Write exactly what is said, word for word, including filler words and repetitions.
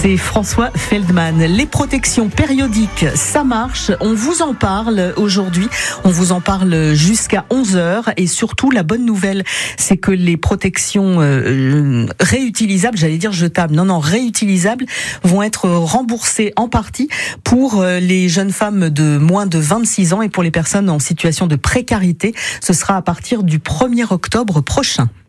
c'est François Feldman. Les protections périodiques, ça marche. On vous en parle aujourd'hui. On vous en parle jusqu'à onze heures. Et surtout, la bonne nouvelle, c'est que les protections euh, réutilisables, j'allais dire jetables, non, non, réutilisables, vont être remboursées en partie pour les jeunes femmes de moins de vingt-six ans et pour les personnes en situation de précarité. Ce sera à partir du premier octobre prochain.